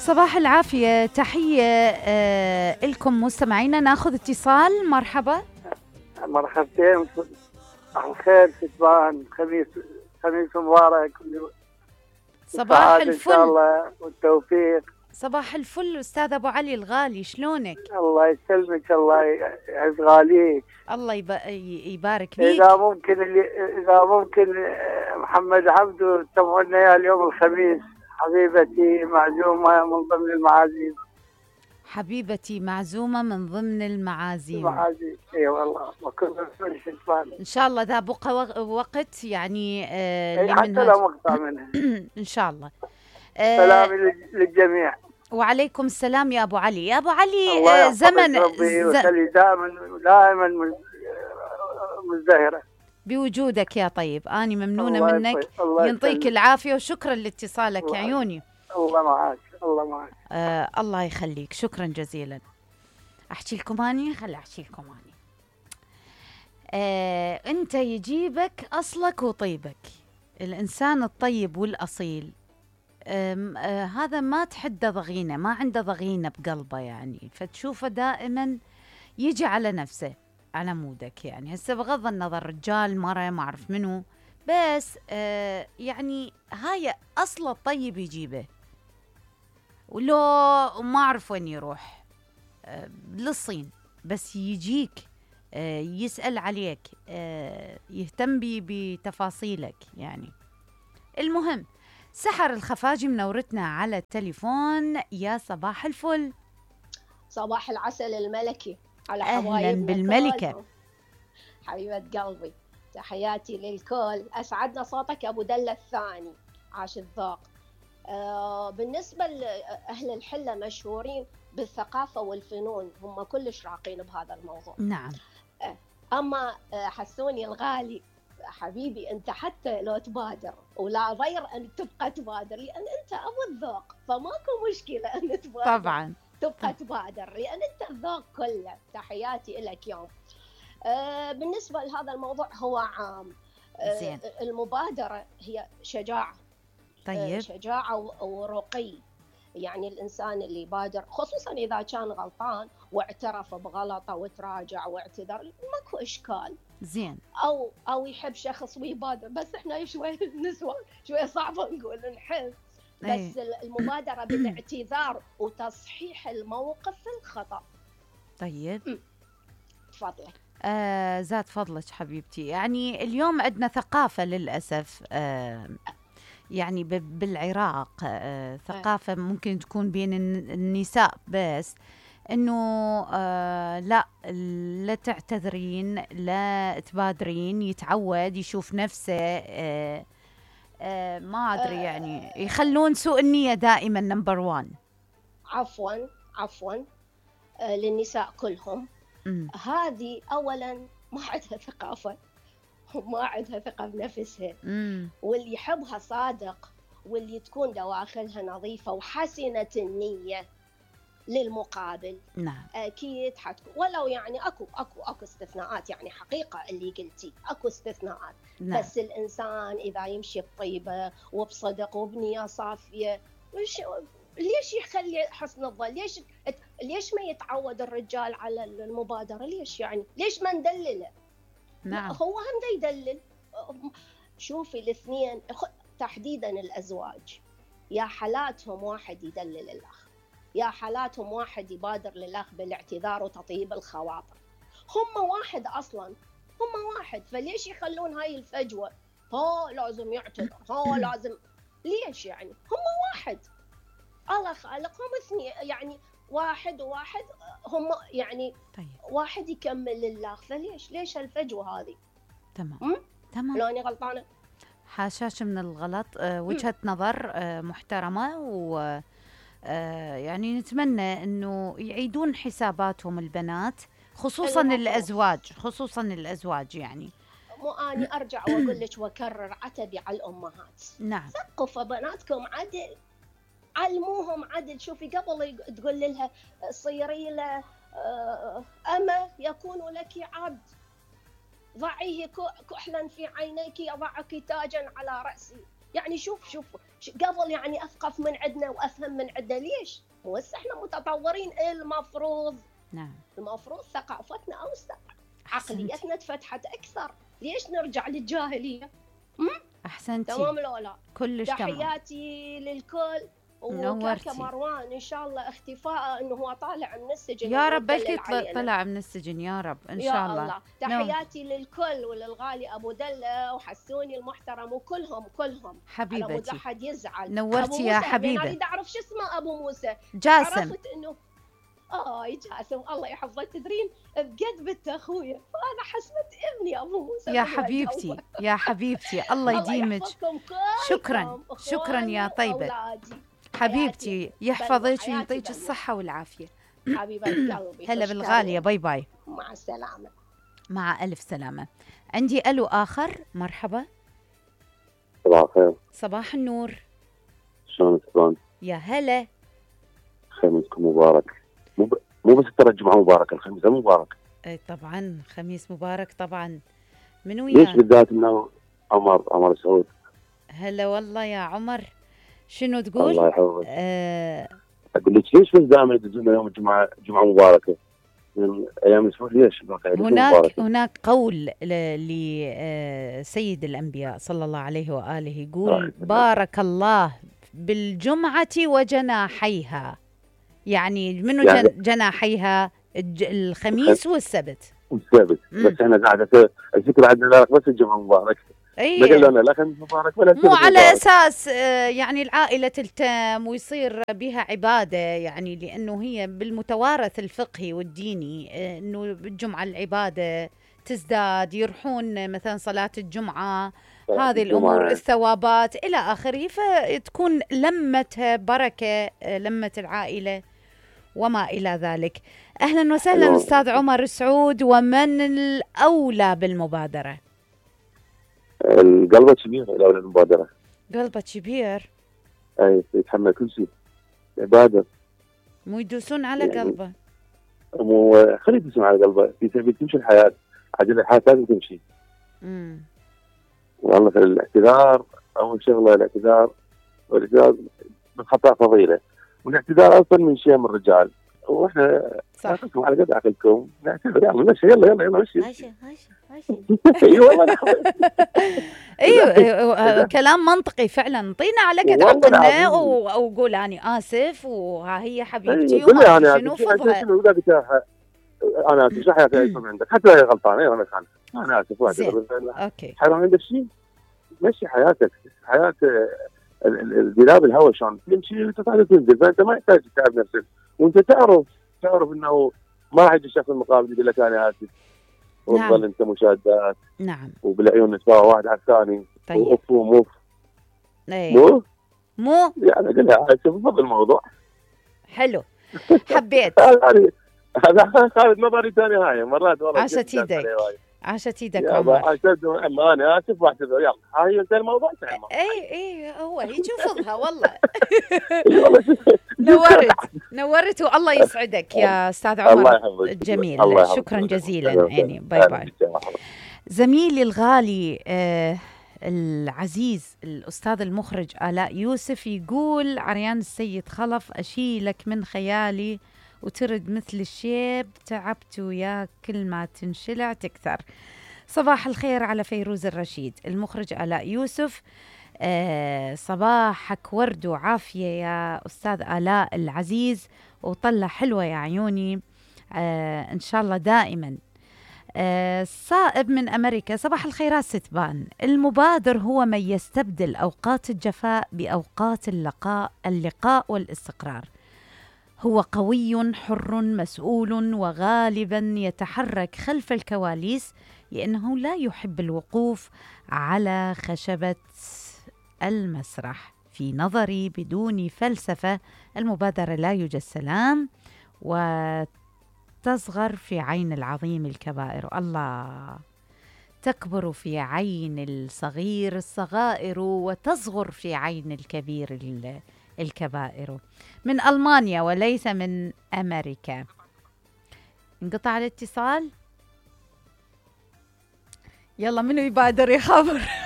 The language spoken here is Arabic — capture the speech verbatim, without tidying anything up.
صباح العافية، تحية آه لكم مستمعينا. ناخذ اتصال. مرحبا. مرحبتين، الخير ستبان، خميس خميس مبارك. صباح الفل إن شاء الله والتوفيق. صباح الفل أستاذ أبو علي الغالي، شلونك؟ الله يسلمك، الله يعز غاليك. الله يبارك فيك. إذا ممكن اللي إذا ممكن محمد عبده تسمعونا إياه اليوم الخميس. حبيبتي معزومة من ضمن المعازيم. حبيبتي معزومة من ضمن المعازيم. المعازيم اي والله، وكل ان شاء الله ذا بقى وقت يعني آه حتى لو مقطع منها ان شاء الله. آه سلام للجميع. وعليكم السلام يا ابو علي. يا ابو علي آه زمن ربي وخلي دائما دائما مزدهرة بوجودك يا طيب. أنا ممنونة منك، ينطيك العافية وشكرا لاتصالك يا عيوني. الله معك، الله معك. آه الله يخليك، شكرا جزيلا. أحكي لكم أني خلي أحكي لكم أني آه أنت يجيبك أصلك وطيبك. الإنسان الطيب والأصيل آه آه هذا ما تحده ضغينة، ما عنده ضغينة بقلبه يعني، فتشوفه دائما يجي على نفسه على مودك يعني. هسه بغض النظر رجال مرة ما أعرف منه، بس آه يعني هاي أصل الطيب يجيبه، ولو ما أعرف وين يروح آه للصين بس يجيك آه يسأل عليك آه يهتم بتفاصيلك يعني. المهم سحر الخفاجي منورتنا على التليفون. يا صباح الفل. صباح العسل الملكي على أهلا بالملكة حبيبة قلبي. تحياتي للكل. أسعدنا صوتك يا أبو دلة الثاني، عاش الذوق. آه بالنسبة لأهل الحلة مشهورين بالثقافة والفنون، هم كلش راقين بهذا الموضوع. نعم. آه أما آه حسوني الغالي حبيبي، أنت حتى لو تبادر ولا ضير أن تبقى تبادر، لأن أنت أبو الذوق، فماكو مشكلة أن تبادر. طبعا تبقى تبادر لأن أنت الذوق كله. تحياتي لك يوم. آه بالنسبة لهذا الموضوع هو عام. آه زين. المبادرة هي شجاعة. طيب. آه شجاعة ورقي. يعني الإنسان اللي يبادر، خصوصا إذا كان غلطان واعترف بغلطه وتراجع واعتذر، ماكو إشكال. زين. أو أو يحب شخص ويبادر، بس إحنا شوي نسوان شوي صعبة نقول نحب، بس أيه. المبادرة بالاعتذار وتصحيح الموقف الخطأ. طيب تفضلي. آه زاد فضلك حبيبتي. يعني اليوم عندنا ثقافة للأسف آه يعني بالعراق آه ثقافة ممكن تكون بين النساء بس، انه آه لا لا تعتذرين لا تبادرين، يتعود يشوف نفسه آه آه ما ادري يعني، يخلون سوء النية دائما نمبر وان. عفوا عفوا آه للنساء كلهم. م. هذه اولا ما عندها ثقافة وما عندها ثقة بنفسها. م. واللي يحبها صادق، واللي تكون دواخلها نظيفة وحسنة النية للمقابل. نعم. أكيد حتكون، ولو يعني أكو أكو أكو استثناءات، يعني حقيقة اللي قلتي أكو استثناءات. نعم. بس الإنسان إذا يمشي بطيبة وبصدق وبنية صافية، وش ليش يخلي حسن الظن؟ ليش ليش ما يتعود الرجال على المبادرة؟ ليش يعني ليش ما ندلله؟ نعم. هو هم دا يدلل. شوفي الاثنين تحديدا الأزواج، يا حالاتهم واحد يدلل الأخ، يا حالاتهم واحد يبادر للأخ بالاعتذار وتطيب الخواطر. هم واحد أصلا، هم واحد، فليش يخلون هاي الفجوة؟ هو لازم يعتذر، هو لازم، ليش يعني؟ هم واحد، الله خالقهم اثنين، يعني واحد وواحد هم يعني. طيب. واحد يكمل لله، فليش ليش الفجوة هذه؟ تمام. تمام. لو أني غلطانة حاشاش من الغلط. أه وجهة نظر أه محترمة، و أه يعني نتمنى انه يعيدون حساباتهم البنات، خصوصا الازواج، خصوصا الازواج يعني. مو أني أرجع وأقول لك وأكرر عتبي على الأمهات. نعم. ثقفوا بناتكم عدل، علموهم عدل. شوفي قبل تقول لها صيري له أما يكون لك عبد، ضعيه كحلا في عينيك يضعك تاجا على رأسي. يعني شوف شوف قبل يعني أثقف من عندنا وأفهم من عندنا. ليش؟ مو هسه إحنا متطورين، المفروض نعم المفروض ثقافتنا أوسع، عقليتنا تفتحت أكثر. ليش نرجع للجاهلية؟ أحسنتي، تمام لو لا؟ كلش تمام. تحياتي للكل. وكاكا مروان إن شاء الله اختفاء إنه هو طالع من السجن، يا رب بلكي طلع من السجن يا رب إن شاء يا الله. الله. تحياتي نو. للكل وللغالي أبو دلة وحسوني المحترم وكلهم كلهم حبيبتي. على مود أحد يزعل. نورتي يا حبيبة. أنا أريد أعرف شو اسمه أبو موسى. جاسم. عرفت إنه آه جاسم، الله يحفظه. تدرين بقد بنت أخويا، فأنا حسبت ابني أبو موسى. يا حبيبتي يا حبيبتي الله يديمك. شكرا شكرا يا طيبة حبيبتي، يحفظك ويعطيك الصحة والعافية حبيبة قلبي. هلا بالغالية، باي باي. مع السلامة. مع ألف سلامة. عندي ألو آخر. مرحبا. صباح الخير. صباح النور. شلونك شلون؟ يا هلا. خميسكم مبارك. مو ب... مو بس ترى الجمعة مباركة، الخميس مبارك. اي طبعا خميس مبارك طبعا. من وياك؟ ليش بالذات انه عمر عمر سعود؟ هلا والله يا عمر، شنو تقول؟ الله يحفظك. أه... اقول لك ليش بس دائما يدزون يوم الجمعة جمعة مباركة من ايام الاسبوع؟ ليش؟ هناك هناك قول لسيد الانبياء صلى الله عليه واله، يقول بارك الله بالجمعة وجناحيها. يعني منو يعني جناحيها؟ الخميس والسبت. والسبت بس احنا قاعدة الفكرة عندنا بس الجمعة مبارك. اي لا لا خميس مبارك ولا مو على مبارك. اساس يعني العائلة تلتم ويصير بها عبادة، يعني لانه هي بالمتوارث الفقهي والديني انه الجمعة العبادة تزداد، يروحون مثلا صلاة الجمعة، هذه الأمور، الثوابات إلى آخره، فتكون لمتها بركة، لمة العائلة وما إلى ذلك. أهلا وسهلا أستاذ عمر سعود، ومن الأولى بالمبادرة؟ القلبة كبير الأولى بالمبادرة. قلبة كبير؟ أي يتحمل كل شيء، عبادة. مو يدوسون على يعني قلبه؟ مو خلي يدوسون على قلبه، في سبيل تمشي الحياة، عجل الحياة لازم تمشي. امم والله في الاعتذار أول شغلة الاعتذار، والاعتذار من خطأ فضيلة، والاعتذار أصلا من شيء من الرجال، واحنا نعطيكم على قد عقلكم نعتذر. يلا مشي يلا يلا يلا مشي. ماشي ماشي ماشي. اي والله. ايوه كلام منطقي فعلا. انطينا على قد عقلنا وقول اني اسف وها هي حبيبتي وما في شنو فضها. انا اسف، شو حياتي يكون عندك حتى هي غلطانه انا كان انا اسف واعتذر. اوكي حرام عندك شيء، مشي حياتك، حياه الدلاب الهواء شلون تمشي وانت قاعد تنزل، فانت ما يحتاج تتعب نفسك، وانت تعرف تعرف انه ما راح يجي الشخص المقابل يقول لك انا اسف وتظل انت مشادات. نعم. وبالعيون نتفاوى واحد على الثاني. طيب. وأوف وموف. ايه. مو؟ مو؟ يعني اقول لها اسف بفضل الموضوع. حلو. حبيت. هذا هذا خالد نظري ثاني هاي مرات والله. عاشت ايدك. عاشت ايدك عمر. عاشت اما انا اسف واعتذر يلا هاي انت الموضوع انتهى. اي اي هو هيك وفضها والله. نورت نورت والله يسعدك يا استاذ عمر الجميل. شكرا جزيلا يعني. باي باي. زميلي الغالي آه العزيز الأستاذ المخرج آلاء يوسف يقول عريان السيد خلف أشيلك من خيالي وترد مثل الشيب، تعبت وياك كل ما تنشلع تكثر. صباح الخير على فيروز الرشيد. المخرج آلاء يوسف. آه صباحك ورد وعافية يا أستاذ آلاء العزيز، وطلع حلوة يا عيوني آه إن شاء الله دائما. آه صائب من أمريكا. صباح الخيرات ستبان. المبادر هو من يستبدل أوقات الجفاء بأوقات اللقاء اللقاء والاستقرار. هو قوي حر مسؤول وغالبا يتحرك خلف الكواليس لأنه لا يحب الوقوف على خشبة المسرح. في نظري بدون فلسفة المبادرة لا يوجد سلام، وتصغر في عين العظيم الكبائر. الله، تكبر في عين الصغير الصغائر وتصغر في عين الكبير الكبائر. من ألمانيا وليس من أمريكا. انقطع الاتصال. يلا منو يبادر يخبر؟